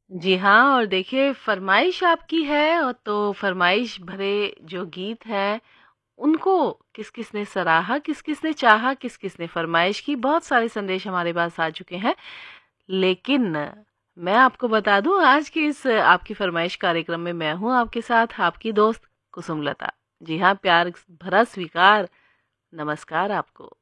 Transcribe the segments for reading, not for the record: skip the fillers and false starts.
जी हाँ, और देखिए फ़रमाइश आपकी है और तो फ़रमाइश भरे जो गीत हैं, उनको किस-किस ने सराहा, किस-किस ने चाहा, किस-किस ने फ़रमाइश की, बहुत सारे संदेश हमारे पास आ चुके हैं। लेकिन मैं आपको बता दूँ आज के इस आपकी फ़रमाइश कार्यक्रम में मैं हूँ आपके साथ, आपकी दोस्त कुसुमलता। जी हाँ, प्यार भरा स्वीकार, नमस्कार आपको।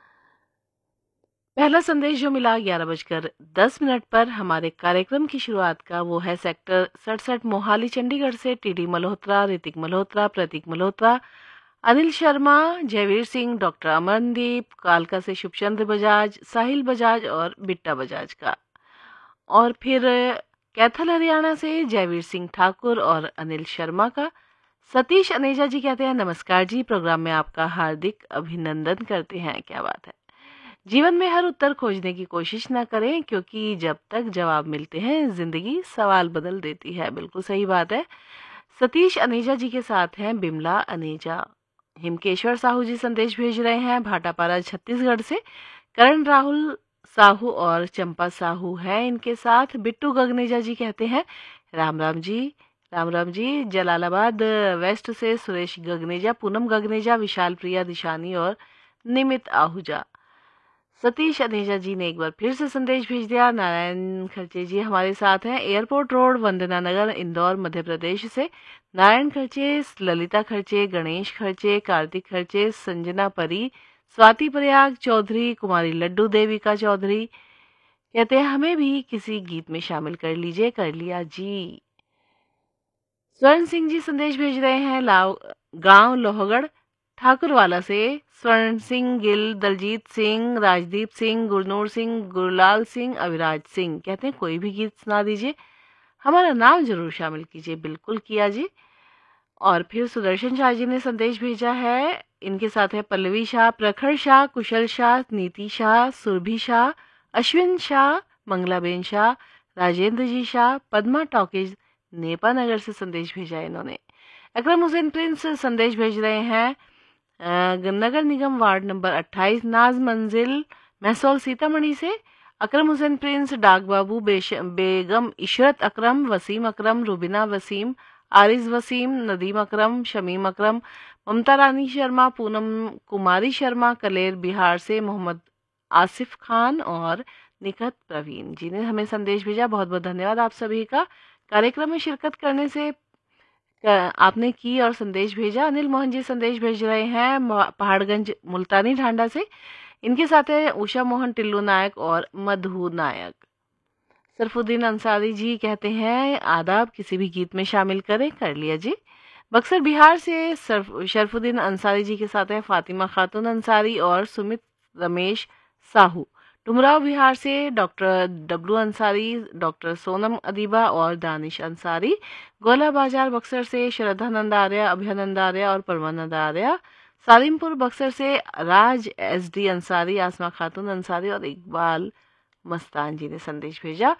पहला संदेश जो मिला 11:10 पर हमारे कार्यक्रम की शुरुआत का वो है सेक्टर 67 मोहाली चंडीगढ़ से टीडी मल्होत्रा, ऋतिक मल्होत्रा, प्रतीक मल्होत्रा, अनिल शर्मा, जयवीर सिंह, डॉक्टर अमनदीप, कालका से शुभचंद्र बजाज, साहिल बजाज और बिट्टा बजाज का। और फिर कैथल हरियाणा से जयवीर सिंह ठाकुर और अनिल शर्मा का। सतीश अनेजा जी कहते हैं नमस्कार जी, प्रोग्राम में आपका हार्दिक अभिनंदन करते हैं। क्या बात है। जीवन में हर उत्तर खोजने की कोशिश ना करें क्योंकि जब तक जवाब मिलते हैं जिंदगी सवाल बदल देती है। बिल्कुल सही बात है। सतीश अनेजा जी के साथ हैं बिमला अनेजा। हिमकेश्वर साहू जी संदेश भेज रहे हैं भाटापारा छत्तीसगढ़ से। करण राहुल साहू और चंपा साहू हैं इनके साथ। बिट्टू गगनेजा जी कहते हैं राम राम जी। राम राम जी। जलालाबाद वेस्ट से सुरेश गगनेजा, पूनम गगनेजा, विशाल प्रिया दिशानी और निमित आहूजा। सतीश अनेजा जी ने एक बार फिर से संदेश भेज दिया। नारायण खर्चे जी हमारे साथ हैं एयरपोर्ट रोड, वंदना नगर, इंदौर, मध्य प्रदेश से। नारायण खर्चे, ललिता खर्चे, गणेश खर्चे, कार्तिक खर्चे, संजना परी, स्वाति प्रयाग चौधरी, कुमारी लड्डू देविका चौधरी कहते हैं हमें भी किसी गीत में शामिल कर लीजिए। कर लिया जी। स्वर्ण सिंह जी संदेश भेज रहे हैं लाव गांव लोहगढ़ ठाकुरवाला से। स्वर्ण सिंह गिल, दलजीत सिंह, राजदीप सिंह, गुरनूर सिंह, गुरलाल सिंह, अविराज सिंह कहते हैं कोई भी गीत सुना दीजिए, हमारा नाम जरूर शामिल कीजिए। बिल्कुल किया जी। और फिर सुदर्शन शाह जी ने संदेश भेजा है। इनके साथ है पल्लवी शाह, प्रखर शाह, कुशल शाह, नीति शाह, सुरभि शाह, अश्विन शाह, मंगलाबेन शाह, राजेंद्र जी शाह, पद्मा टॉकीज नेपा नगर से संदेश भेजा है इन्होंने। अकरम हुसैन प्रिंस संदेश भेज रहे हैं नगर निगम वार्ड नंबर 28 नाज मंजिल महसौल सीतामढ़ी से। अकरम हुसैन प्रिंस, डाक बाबू, बेगम इशरत अकरम, वसीम अकरम, रुबिना वसीम, आरिज वसीम, नदीम अकरम, शमीम अकरम, ममता रानी शर्मा, पूनम कुमारी शर्मा, कलेर बिहार से मोहम्मद आसिफ खान और निखत प्रवीण जी ने हमें संदेश भेजा। बहुत बहुत धन्यवाद आप सभी का कार्यक्रम में शिरकत करने से आपने की और संदेश भेजा। अनिल मोहन जी संदेश भेज रहे हैं पहाड़गंज मुल्तानी ढांडा से। इनके साथ है उषा मोहन, टिल्लू नायक और मधु नायक। सरफुद्दीन अंसारी जी कहते हैं आदाब, किसी भी गीत में शामिल करें। कर लिया जी। बक्सर बिहार से शरफुद्दीन अंसारी जी के साथ है फातिमा खातून अंसारी और सुमित रमेश साहू। डुमराव बिहार से doctor W Ansari, doctor Sonam Adiba और दानिश अंसारी। गोला बाजार बक्सर से श्रद्धानंद आर्य, अभयानंद आर्य और परमानंद आर्य। सालिमपुर बक्सर से राज एस डी अंसारी, आसमा खातून अंसारी और इकबाल मस्तान जी ने संदेश भेजा।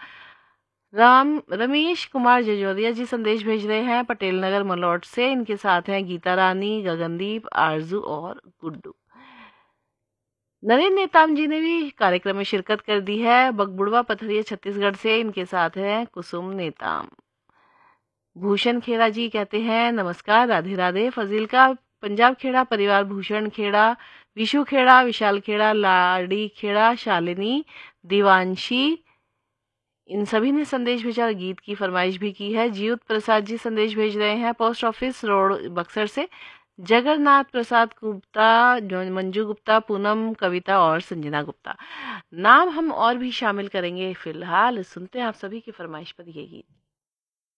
रमेश कुमार जजोरिया जी संदेश भेज रहे हैं पटेल नगर मलौट से। इनके साथ हैं गीता रानी, गगनदीप, आरजू और गुड्डू। नरेंद्र नेताम जी ने भी कार्यक्रम में शिरकत कर दी है बगबुड़वा पथरिया छत्तीसगढ़ से। इनके साथ हैं कुसुम नेताम। भूषण खेड़ा जी कहते हैं नमस्कार, राधे राधे। फजील का पंजाब खेड़ा परिवार, भूषण खेड़ा, विशु खेड़ा, विशाल खेड़ा, लाड़ी खेड़ा, शालिनी, दिवांशी, इन सभी ने संदेश भेजा और गीत की फरमाइश भी की है। जीउत प्रसाद जी संदेश भेज रहे हैं पोस्ट ऑफिस रोड बक्सर से। जगन्नाथ प्रसाद गुप्ता, मंजू गुप्ता, पूनम कविता और संजना गुप्ता। नाम हम और भी शामिल करेंगे। फिलहाल सुनते हैं आप सभी की फरमाइश पर ये गीत।